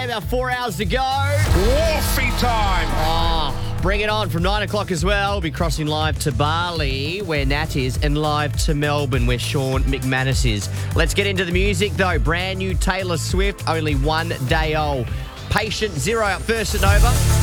About 4 hours to go. Woofy time. Oh, bring it on from 9 o'clock as well. We'll be crossing live to Bali, where Nat is, and live to Melbourne, where Sean McManus is. Let's get into the music, though. Brand new Taylor Swift, only 1 day old. Patient Zero up first at Nova.